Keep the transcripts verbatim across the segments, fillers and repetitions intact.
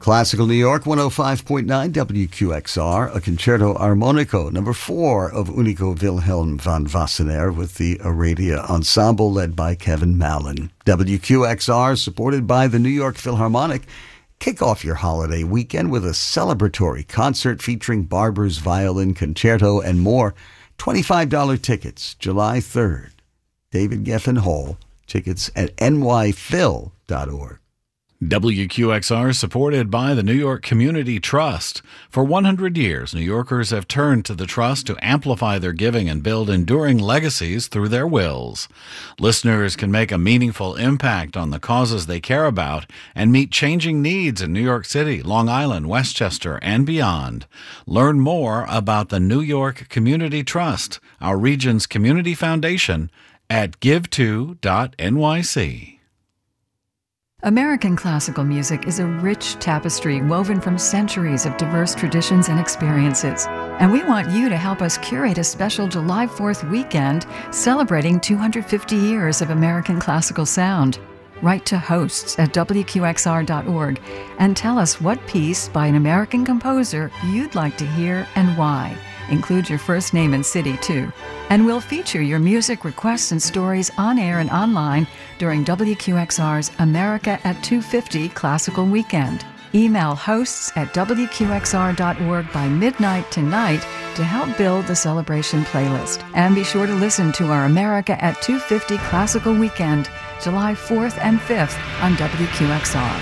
Classical New York, one oh five point nine W Q X R, a Concerto Armonico, number four of Unico Wilhelm van Wassenaar with the Aradia Ensemble led by Kevin Mallon. W Q X R, supported by the New York Philharmonic. Kick off your holiday weekend with a celebratory concert featuring Barber's Violin Concerto and more. twenty-five dollars tickets, July third. David Geffen Hall. Tickets at N Y phil dot org. W Q X R is supported by the New York Community Trust. For one hundred years, New Yorkers have turned to the Trust to amplify their giving and build enduring legacies through their wills. Listeners can make a meaningful impact on the causes they care about and meet changing needs in New York City, Long Island, Westchester, and beyond. Learn more about the New York Community Trust, our region's community foundation, at give to dot N Y C. American classical music is a rich tapestry woven from centuries of diverse traditions and experiences. And we want you to help us curate a special July fourth weekend celebrating two hundred fifty years of American classical sound. Write to hosts at W Q X R dot org and tell us what piece by an American composer you'd like to hear and why. Include your first name and city, too. And we'll feature your music requests and stories on air and online during W Q X R's America at two fifty Classical Weekend. Email hosts at W Q X R dot org by midnight tonight to help build the celebration playlist. And be sure to listen to our America at two fifty Classical Weekend, July fourth and fifth on W Q X R.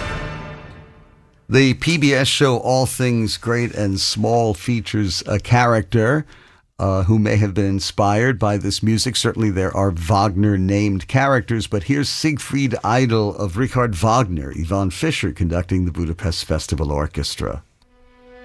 The P B S show All Things Great and Small features a character uh, who may have been inspired by this music. Certainly there are Wagner-named characters, but here's Siegfried Idol of Richard Wagner, Yvonne Fischer conducting the Budapest Festival Orchestra.